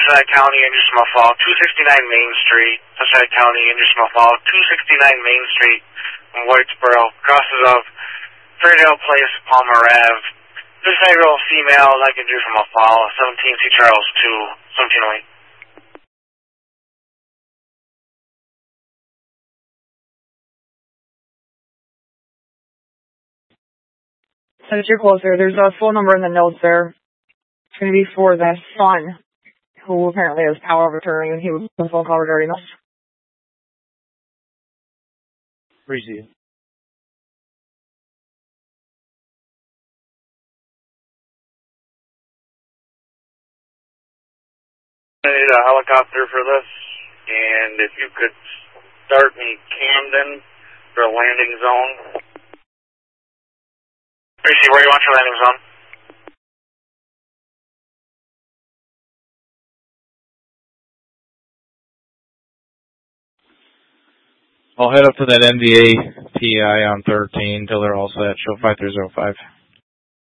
Passaic County, Industry Fall, 269 Main Street, Passaic County, Industry Fall, 269 Main Street in Whitesboro, crosses of Fairdale Place, Palmer Ave. This 8-year-old female, like a Drew from a fall, 17 C. Charles 2, 1708. Since you're closer, there's a phone number in the notes there. It's going to be for the son, who apparently has power of attorney, and he was on the phone call regarding this. Appreciate it. I need a helicopter for this, and if you could start me Camden for a landing zone. Tracy, where do you want your landing zone? I'll head up to that MDA PI on 13 till they're all set. Show 5305.